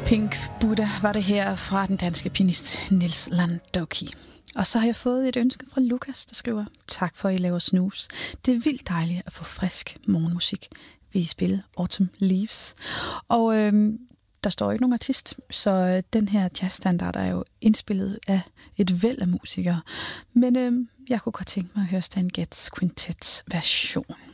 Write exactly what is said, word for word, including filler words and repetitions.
Pink Buddha var det her fra den danske pianist Niels Landowski. Og så har jeg fået et ønske fra Lukas, der skriver: tak for, at I laver snus. Det er vildt dejligt at få frisk morgenmusik. Vil I spille Autumn Leaves? Og øhm, der står ikke nogen artist, så den her jazzstandard er jo indspillet af et væld af musikere. Men øhm, jeg kunne godt tænke mig at høre Stan Getz Quintets version.